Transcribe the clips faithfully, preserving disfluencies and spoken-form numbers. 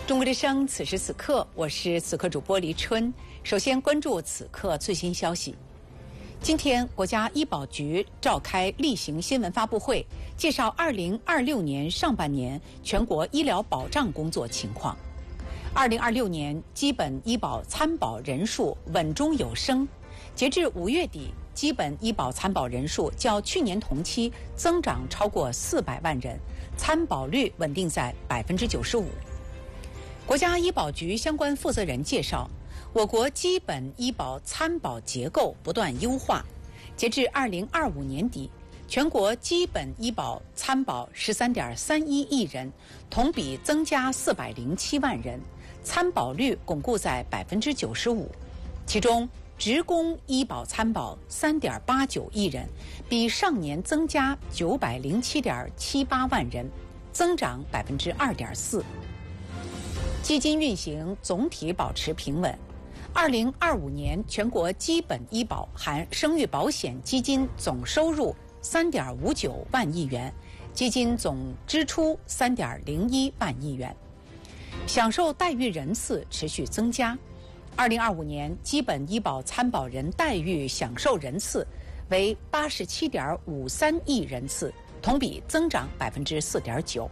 中国之声，此时此刻，我是此刻主播黎春。首先关注此刻最新消息。今天，国家医保局召开例行新闻发布会，介绍二零二六年上半年全国医疗保障工作情况。二零二六年基本医保参保人数稳中有升，截至五月底，基本医保参保人数较去年同期增长超过四百万人，参保率稳定在百分之九十五。国家医保局相关负责人介绍，我国基本医保参保结构不断优化。截至二零二五年底，全国基本医保参保十三点三一亿人，同比增加四百零七万人，参保率巩固在百分之九十五。其中，职工医保参保三点八九亿人，比上年增加九百零七点七八万人，增长百分之二点四。基金运行总体保持平稳。二零二五年全国基本医保含生育保险基金总收入三点五九万亿元，基金总支出三点零一万亿元，享受待遇人次持续增加。二零二五年基本医保参保人待遇享受人次为八十七点五三亿人次，同比增长百分之四点九。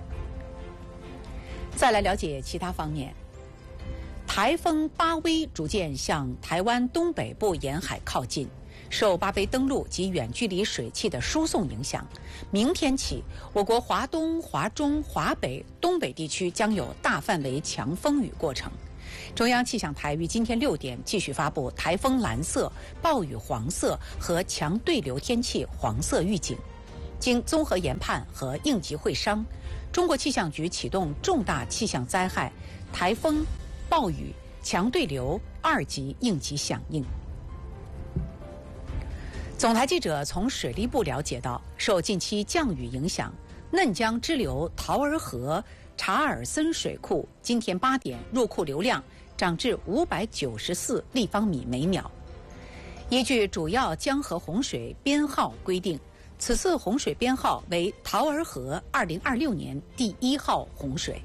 再来了解其他方面。台风巴威逐渐向台湾东北部沿海靠近，受巴威登陆及远距离水汽的输送影响，明天起，我国华东、华中、华北、东北地区将有大范围强风雨过程。中央气象台于今天六点继续发布台风蓝色、暴雨黄色和强对流天气黄色预警。经综合研判和应急会商，中国气象局启动重大气象灾害台风、暴雨、强对流二级应急响应。总台记者从水利部了解到，受近期降雨影响，嫩江支流桃儿河查尔森水库今天八点入库流量涨至五百九十四立方米每秒。依据主要江河洪水编号规定，此次洪水编号为桃儿河二零二六年第一号洪水。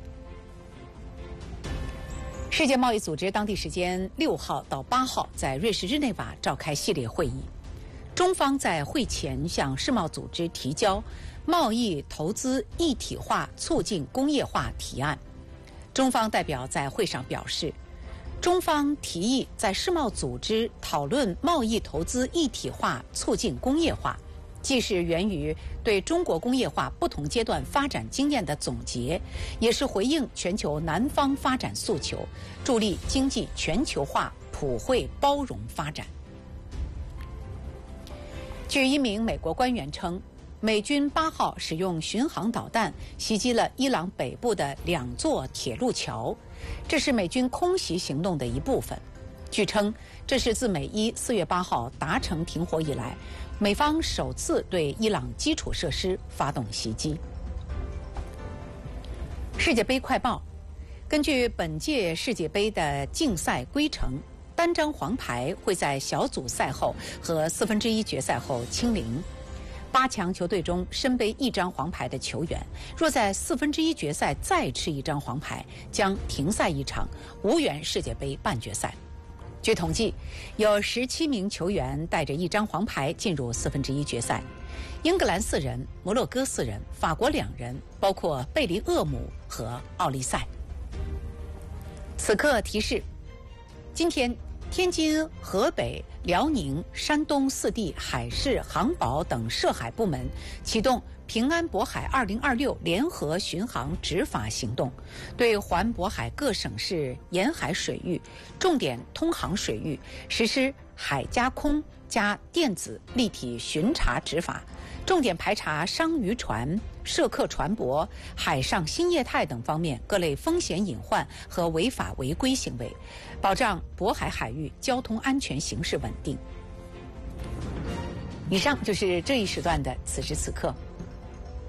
世界贸易组织当地时间六号到八号在瑞士日内瓦召开系列会议，中方在会前向世贸组织提交贸易投资一体化促进工业化提案。中方代表在会上表示，中方提议在世贸组织讨论贸易投资一体化促进工业化，既是源于对中国工业化不同阶段发展经验的总结，也是回应全球南方发展诉求，助力经济全球化普惠包容发展。据一名美国官员称，美军八号使用巡航导弹袭击了伊朗北部的两座铁路桥，这是美军空袭行动的一部分。据称，这是自美伊四月八号达成停火以来，美方首次对伊朗基础设施发动袭击。世界杯快报：根据本届世界杯的竞赛规程，单张黄牌会在小组赛后和四分之一决赛后清零。八强球队中身背一张黄牌的球员，若在四分之一决赛再吃一张黄牌，将停赛一场，无缘世界杯半决赛。据统计，有十七名球员带着一张黄牌进入四分之一决赛，英格兰四人，摩洛哥四人，法国两人，包括贝林厄姆和奥利塞。此刻提示：今天天津、河北、辽宁、山东四地海事、航保等涉海部门启动平安渤海二零二六联合巡航执法行动，对环渤海各省市沿海水域、重点通航水域实施海加空加电子立体巡查执法，重点排查商渔船、涉客船舶、海上新业态等方面各类风险隐患和违法违规行为，保障渤海海域交通安全形势稳定。以上就是这一时段的此时此刻。